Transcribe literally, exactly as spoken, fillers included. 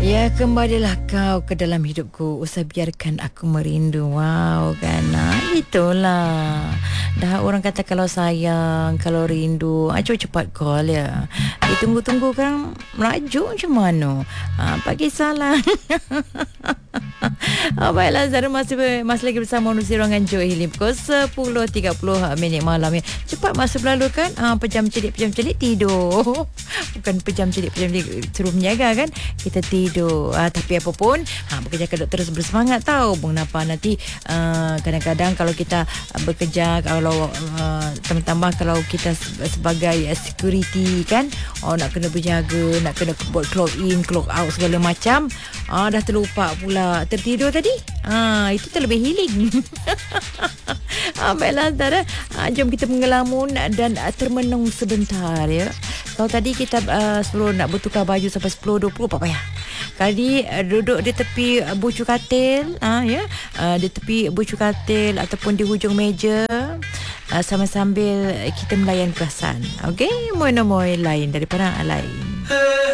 Ya, kembalilah kau ke dalam hidupku. Usah biarkan aku merindu. Wow, kan? Nah, itulah. Dah orang kata kalau sayang, kalau rindu, ah, cepat call ya. Ditunggu-tunggu kan merajuk macam mana? Ah, pagi salah. Oh, baiklah, Zara masih, masih lagi bersama Manusia Ruangan Joy Hilim. Pukul sepuluh tiga puluh minit malam ya. Cepat masa berlalu kan? Ah, pejam celik-pejam celik tidur. Bukan pejam celik-pejam celik suruh menjaga kan? Kita tidur. Ah, tapi apa pun, ha, bekerja kedok terus bersemangat tau. Mengapa nanti uh, kadang-kadang kalau kita uh, bekerja, kalau uh, tambah-tambah kalau kita sebagai uh, security kan, oh nak kena berjaga, nak kena buat clock in, clock out segala macam. Ah, dah terlupa pula tertidur tadi. Ah, itu terlebih healing. Ah, baiklah saudara, ah, jom kita mengelamun dan uh, termenung sebentar ya. Kalau tadi kita uh, suruh nak bertukar baju sampai sepuluh dua puluh, tak payah. Kali uh, duduk di tepi uh, bucu katil, uh, ya, uh, di tepi bucu katil ataupun di hujung meja, uh, sambil-sambil kita melayan perasan. Okey, moy-moy lain daripada lain.